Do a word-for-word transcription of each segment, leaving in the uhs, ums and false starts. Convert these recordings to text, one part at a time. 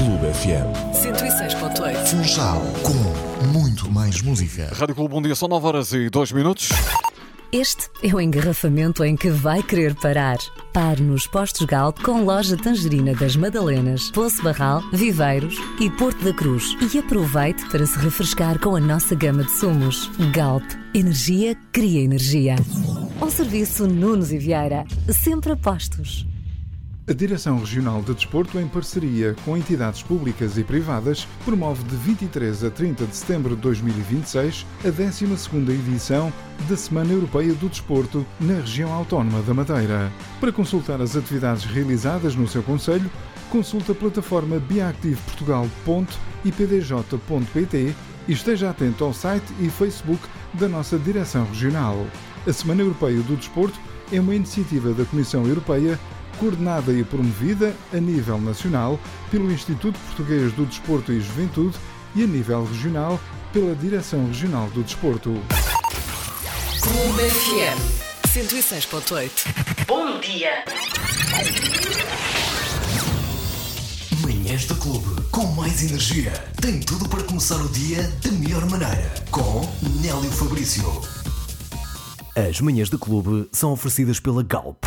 Clube F M. cento e seis ponto oito. Funchal, com muito mais música. Rádio Clube, bom dia, são nove horas e dois minutos. Este é o engarrafamento em que vai querer parar. Pare nos postos Galp com loja Tangerina das Madalenas, Poço Barral, Viveiros e Porto da Cruz. E aproveite para se refrescar com a nossa gama de sumos. Galp, energia cria energia. Ao serviço Nunes e Vieira, sempre a postos. A Direção Regional de Desporto, em parceria com entidades públicas e privadas, promove de vinte e três a trinta de setembro de dois mil e vinte e seis a décima segunda edição da Semana Europeia do Desporto na região autónoma da Madeira. Para consultar as atividades realizadas no seu concelho, consulte a plataforma biactiveportugal ponto i p d j ponto p t e esteja atento ao site e Facebook da nossa Direção Regional. A Semana Europeia do Desporto é uma iniciativa da Comissão Europeia coordenada e promovida a nível nacional pelo Instituto Português do Desporto e Juventude e a nível regional pela Direção Regional do Desporto. Clube F M cento e seis ponto oito. Bom dia! Manhãs do Clube, com mais energia. Tem tudo para começar o dia da melhor maneira. Com Nélio Fabrício. As manhãs do Clube são oferecidas pela Galp.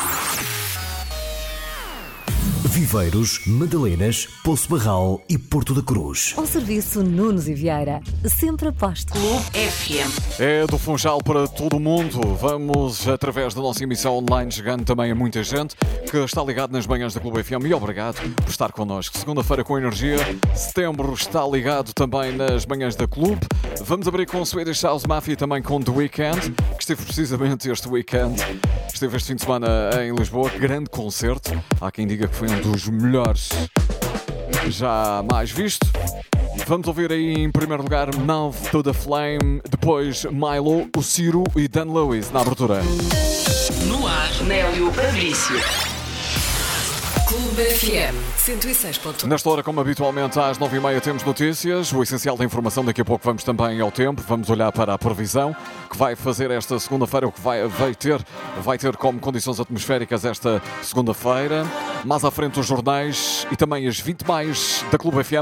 Viveiros, Madalenas, Poço Barral e Porto da Cruz. Ao serviço Nunes e Vieira, sempre a postos. Clube F M. É do Funchal para todo o mundo. Vamos, através da nossa emissão online, chegando também a muita gente que está ligado nas manhãs da Clube F M. E obrigado por estar connosco. Segunda-feira com energia. Setembro está ligado também nas manhãs da Clube. Vamos abrir com o Swedish House Mafia e também com The Weeknd, que esteve precisamente este weekend. Esteve este fim de semana em Lisboa. Grande concerto. Há quem diga que foi um dos melhores já mais visto. Vamos ouvir aí em primeiro lugar Mouth to the Flame, depois Milo, o Ciro e Dan Lewis na abertura. No ar, Nélio Fabrício. Clube F M cento e seis ponto oito. Nesta hora, como habitualmente, às nove e meia temos notícias. O essencial da informação, daqui a pouco vamos também ao tempo. Vamos olhar para a previsão que vai fazer esta segunda-feira, o que vai, vai, ter, vai ter como condições atmosféricas esta segunda-feira. Mais à frente os jornais e também as vinte mais da Clube F M.